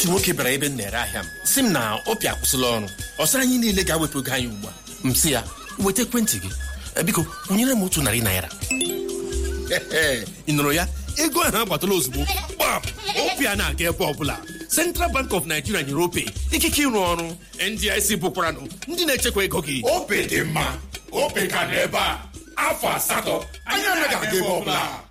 otu nwoke bịara ebe m na-ere ahịa m si m na ọpịa akwụsịla ọrụ ọsọ anyị niile ga-awepụ ego anyị ugbu a m sị ya weta ekwentị gị biko kwụnyere m $100 ị nụrụ ya ego ahụ agbatala ozugbo gbap ọpịa na-aga ebe ọbụla Central Bank of Nigeria nyere ope ikike ịrụ ọrụ NDIC bụkwaranụ ndị na-echekwa ego gị. Ope dị mma, ope ka dị ebe a afọ 8 anyị anaghị aga ebe ọbụla.